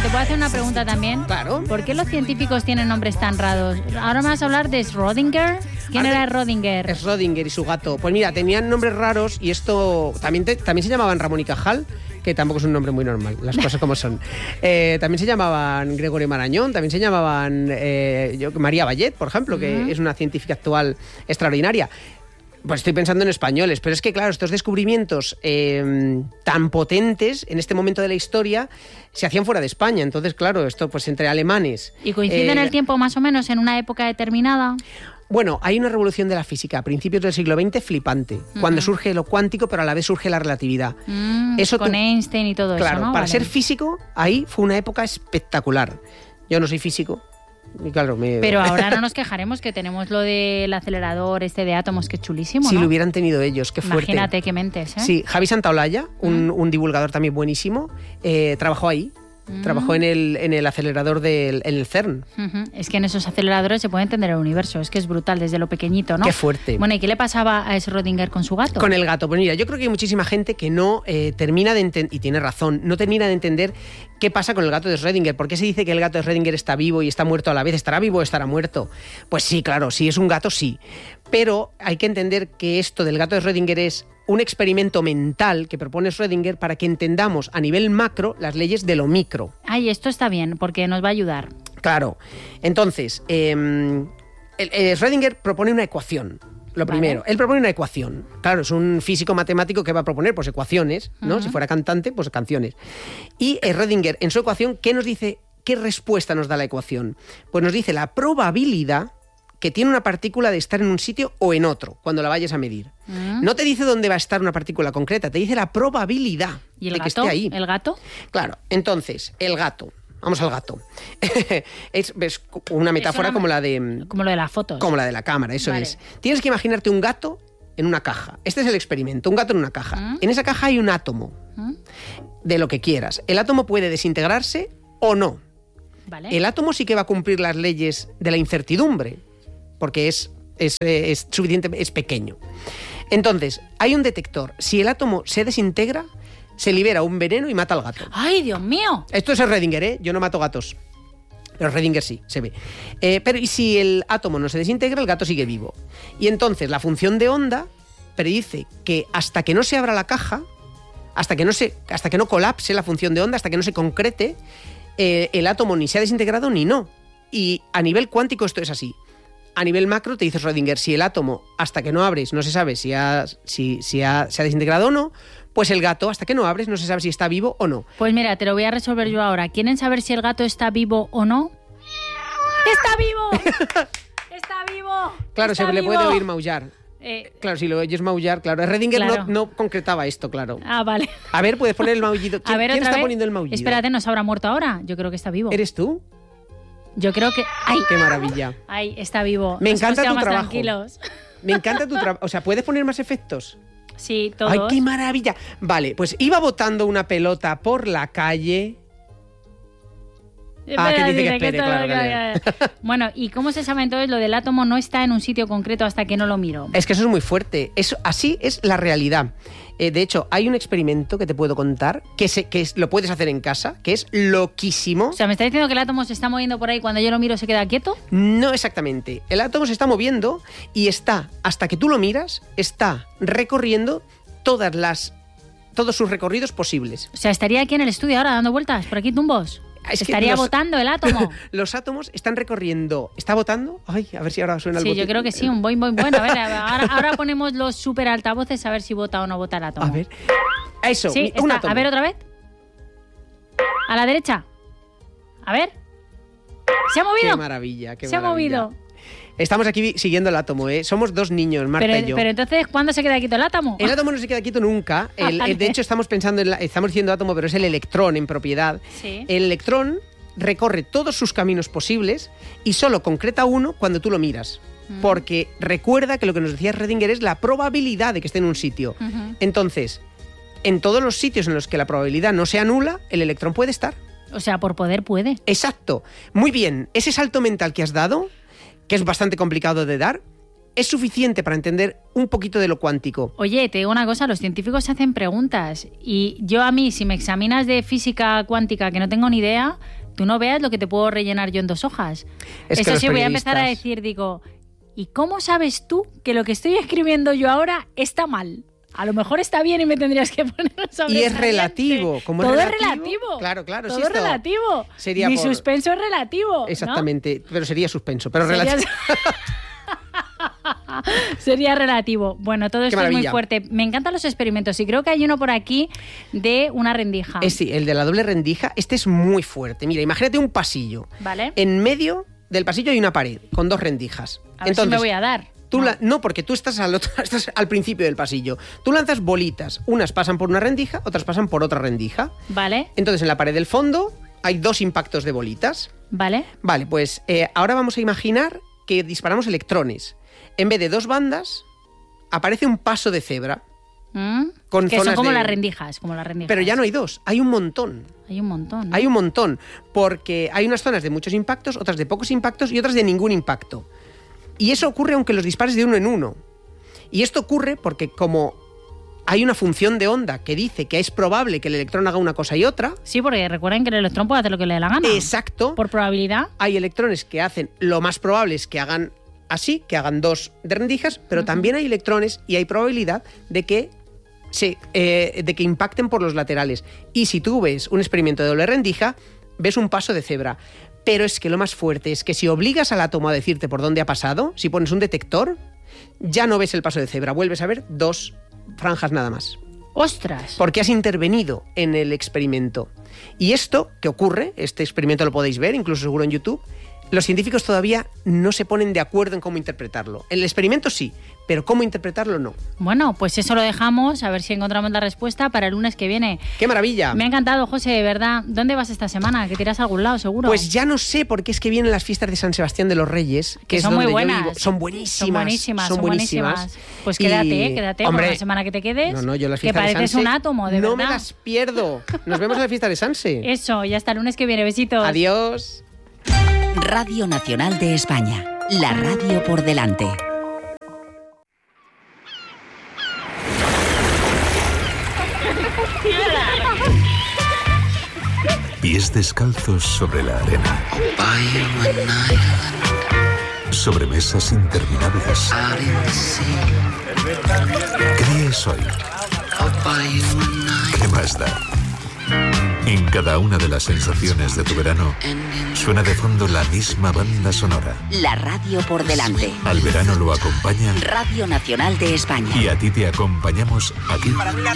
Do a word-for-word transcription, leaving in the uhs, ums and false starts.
¿te puedo hacer una pregunta también? Claro. ¿Por qué los científicos tienen nombres tan raros? Ahora me vas a hablar de Schrödinger. ¿Quién Ahora, era Schrödinger? Schrödinger y su gato. Pues mira, tenían nombres raros y esto también, te, también se llamaban Ramón y Cajal, que tampoco es un nombre muy normal, las cosas como son. Eh, también se llamaban Gregorio Marañón, también se llamaban eh, yo, María Vallet, por ejemplo, que uh-huh. es una científica actual extraordinaria. Pues estoy pensando en españoles, pero es que, claro, estos descubrimientos eh, tan potentes en este momento de la historia se hacían fuera de España. Entonces, claro, esto pues entre alemanes... ¿Y coincide en eh, el tiempo más o menos en una época determinada? Bueno, hay una revolución de la física a principios del siglo veinte flipante, uh-huh. cuando surge lo cuántico, pero a la vez surge la relatividad. Mm, eso con tú, Einstein y todo claro, eso, ¿no? Para vale. ser físico, ahí fue una época espectacular. Yo no soy físico. Y claro, me... Pero ahora no nos quejaremos que tenemos lo del acelerador este de átomos que es chulísimo, Si ¿no? lo hubieran tenido ellos, qué fuerte. Imagínate qué mentes, ¿eh? Sí, Javi Santaolalla, un, un divulgador también buenísimo, eh, trabajó ahí. Mm. Trabajó en el, en el acelerador del en el CERN. Uh-huh. Es que en esos aceleradores se puede entender el universo. Es que es brutal desde lo pequeñito, ¿no? Qué fuerte. Bueno, ¿y qué le pasaba a Schrödinger con su gato? Con el gato. Pues mira, yo creo que hay muchísima gente que no eh, termina de entender, y tiene razón, no termina de entender qué pasa con el gato de Schrödinger. ¿Por qué se dice que el gato de Schrödinger está vivo y está muerto a la vez? ¿Estará vivo o estará muerto? Pues sí, claro, si es un gato, sí. Pero hay que entender que esto del gato de Schrödinger es un experimento mental que propone Schrödinger para que entendamos a nivel macro las leyes de lo micro. Ay, esto está bien, porque nos va a ayudar. Claro. Entonces, eh, el, el Schrödinger propone una ecuación. Lo primero, vale. Él propone una ecuación. Claro, es un físico matemático que va a proponer pues ecuaciones, ¿no? Uh-huh. Si fuera cantante, pues canciones. Y Schrödinger, en su ecuación, ¿qué nos dice? ¿Qué respuesta nos da la ecuación? Pues nos dice la probabilidad que tiene una partícula de estar en un sitio o en otro, cuando la vayas a medir. Uh-huh. No te dice dónde va a estar una partícula concreta, te dice la probabilidad ¿Y el de gato? que esté ahí. ¿El gato? Claro, entonces, el gato. Vamos al gato. es, es una metáfora una, como la de... Como lo de las fotos. Como la de la cámara, eso vale. es. Tienes que imaginarte un gato en una caja. Este es el experimento, un gato en una caja. ¿Mm? En esa caja hay un átomo, ¿Mm? de lo que quieras. El átomo puede desintegrarse o no. Vale. El átomo sí que va a cumplir las leyes de la incertidumbre, porque es, es, es suficiente, es pequeño. Entonces, hay un detector. Si el átomo se desintegra, se libera un veneno y mata al gato. ¡Ay, Dios mío! Esto es Schrödinger, ¿eh? Yo no mato gatos. Pero Schrödinger sí, se ve. Eh, pero ¿y si el átomo no se desintegra, el gato sigue vivo? Y entonces la función de onda predice que hasta que no se abra la caja, hasta que no, se, hasta que no colapse la función de onda, hasta que no se concrete, eh, el átomo ni se ha desintegrado ni no. Y a nivel cuántico esto es así. A nivel macro te dice Schrödinger, si el átomo hasta que no abres no se sabe si, ha, si, si ha, se ha desintegrado o no, pues el gato hasta que no abres no se sabe si está vivo o no. Pues mira, te lo voy a resolver yo ahora. ¿Quieren saber si el gato está vivo o no? ¡Está vivo! ¡Está vivo! Claro, está se vivo. le puede oír maullar. Eh, claro, si lo oyes maullar, claro. Schrödinger claro. no, no concretaba esto, claro. Ah, vale. A ver, puedes poner el maullido. ¿Quién, a ver, ¿quién está vez? poniendo el maullido? Espérate, ¿no se habrá muerto ahora? Yo creo que está vivo. ¿Eres tú? Yo creo que... ¡Ay! ¡Qué maravilla! ¡Ay, está vivo! Me Nos encanta tu más trabajo. Tranquilos. Me encanta tu trabajo. O sea, ¿puedes poner más efectos? Sí, todos. ¡Ay, qué maravilla! Vale, pues iba botando una pelota por la calle... Ah, que dice que espere, claro, claro. Bueno, ¿y cómo se sabe entonces lo del átomo no está en un sitio concreto hasta que no lo miro? Es que eso es muy fuerte. Eso, así es la realidad. Eh, de hecho, hay un experimento que te puedo contar, que, se, que es, lo puedes hacer en casa, que es loquísimo. O sea, ¿me está diciendo que el átomo se está moviendo por ahí cuando yo lo miro se queda quieto? No exactamente. El átomo se está moviendo y está, hasta que tú lo miras, está recorriendo todas las, todos sus recorridos posibles. O sea, estaría aquí en el estudio ahora dando vueltas, por aquí tumbos. Es Estaría los, botando el átomo. Los átomos están recorriendo. ¿Está botando? Ay, a ver si ahora suena el Sí, bote. yo creo que sí, un boing, boing, bueno. A ver, ahora, ahora ponemos los super altavoces a ver si bota o no bota el átomo. A ver. Eso, sí, un está. átomo. A ver, otra vez. A la derecha. A ver. ¿Se ha movido? Qué maravilla, qué Se maravilla. ha movido. Estamos aquí siguiendo el átomo, ¿eh? Somos dos niños, Marta pero, y yo. Pero entonces, ¿cuándo se queda quieto el átomo? El átomo no se queda quieto nunca. El, Ah, vale. el, de hecho, estamos pensando en la, estamos diciendo átomo, pero es el electrón en propiedad. Sí. El electrón recorre todos sus caminos posibles y solo concreta uno cuando tú lo miras. Uh-huh. Porque recuerda que lo que nos decía Schrödinger es la probabilidad de que esté en un sitio. Uh-huh. Entonces, en todos los sitios en los que la probabilidad no se anula, el electrón puede estar. O sea, por poder puede. Exacto. Muy bien. Ese salto mental que has dado, que es bastante complicado de dar, es suficiente para entender un poquito de lo cuántico. Oye, te digo una cosa, los científicos se hacen preguntas y yo a mí, si me examinas de física cuántica que no tengo ni idea, tú no veas lo que te puedo rellenar yo en dos hojas. Es Eso que sí, los voy a empezar a periodistas- decir, digo, ¿y cómo sabes tú que lo que estoy escribiendo yo ahora está mal? A lo mejor está bien y me tendrías que poner un Y sobresaliente. es relativo. Como Todo es es relativo, relativo. Claro, claro. Todo sí, es esto relativo. sería Mi por- suspenso es relativo. ¿no? Exactamente, pero sería suspenso. Pero Sería- relativo. Sería relativo. Bueno, todo esto es muy maravilla. fuerte. Me encantan los experimentos y creo que hay uno por aquí de una rendija. Eh, sí, el de la doble rendija, este es muy fuerte. Mira, imagínate un pasillo. ¿Vale? En medio del pasillo hay una pared con dos rendijas. A ver si me voy a dar. Tú No. la- no, porque tú estás al, otro, estás al principio del pasillo. Tú lanzas bolitas. Unas pasan por una rendija, otras pasan por otra rendija. Vale, Entonces, en la pared del fondo hay dos impactos de bolitas. vale. Vale, pues eh, ahora vamos a imaginar que disparamos electrones. En vez de dos bandas, aparece un paso de cebra. Mm, Con que son zonas como de- las rendijas, como las rendijas. Pero ya no hay dos, hay un montón. Hay un montón. ¿no? Hay un montón, porque hay unas zonas de muchos impactos, otras de pocos impactos y otras de ningún impacto. Y eso ocurre aunque los dispares de uno en uno. Y esto ocurre porque como hay una función de onda que dice que es probable que el electrón haga una cosa y otra, Sí, porque recuerden que el electrón puede hacer lo que le dé la gana. exacto, Por probabilidad. hay electrones que hacen, lo más probable es que hagan así, que hagan dos de rendijas, pero Ujú. también hay electrones y hay probabilidad de que se, eh, de que impacten por los laterales. Y si tú ves un experimento de doble rendija, ves un paso de cebra. Pero es que lo más fuerte es que si obligas al átomo a decirte por dónde ha pasado, si pones un detector, ya no ves el paso de cebra, vuelves a ver dos franjas nada más. ¡Ostras! Porque has intervenido en el experimento. Y esto que ocurre, este experimento lo podéis ver, incluso seguro en YouTube, los científicos todavía no se ponen de acuerdo en cómo interpretarlo. El experimento sí, pero cómo interpretarlo no. Bueno, pues eso lo dejamos, a ver si encontramos la respuesta para el lunes que viene. ¡Qué maravilla! Me ha encantado, José, de verdad. ¿Dónde vas esta semana? ¿Que te irás a algún lado, seguro? Pues ya no sé, porque es que vienen las fiestas de San Sebastián de los Reyes, que, Que es son muy donde yo buenas. vivo. Son buenísimas. Son buenísimas, son buenísimas. Pues Y, quédate, quédate, por hombre, la semana que te quedes. No, no, yo las que fiestas de pareces Sanse un átomo, de no verdad. me las pierdo. Nos vemos en la fiesta de Sanse. Eso, y hasta el lunes que viene. Besitos. Adiós. Radio Nacional de España. La radio por delante. Pies descalzos sobre la arena. Sobre mesas interminables. ¿Qué día es hoy? ¿Qué más da? En cada una de las sensaciones de tu verano suena de fondo la misma banda sonora. La radio por delante. Al verano lo acompaña Radio Nacional de España. y a ti te acompañamos aquí.